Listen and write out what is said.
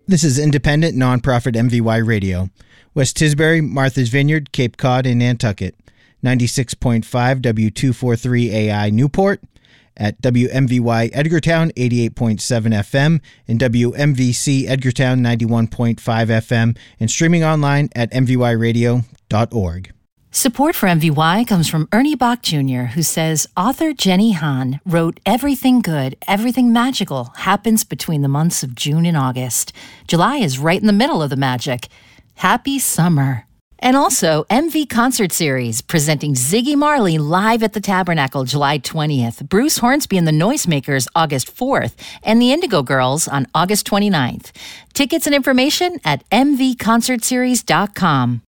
This is independent, nonprofit MVY Radio. West Tisbury, Martha's Vineyard, Cape Cod, and Nantucket. 96.5 W243AI Newport. At WMVY Edgartown, 88.7 FM, and WMVC Edgartown, 91.5 FM, and streaming online at mvyradio.org. Support for MVY comes from Ernie Bach Jr., who says author Jenny Han wrote Everything Good, Everything Magical happens between the months of June and August. July is right in the middle of the magic. Happy summer. And also, MV Concert Series, presenting Ziggy Marley live at the Tabernacle July 20th, Bruce Hornsby and the Noisemakers August 4th, and the Indigo Girls on August 29th. Tickets and information at mvconcertseries.com.